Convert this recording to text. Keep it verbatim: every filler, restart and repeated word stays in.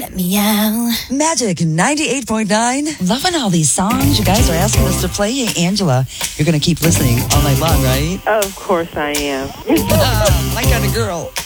Let me out. Magic ninety-eight point nine. Loving all these songs you guys are asking us to play. Hey, Angela, you're going to keep listening all night long, right? Of course I am. My kind of girl.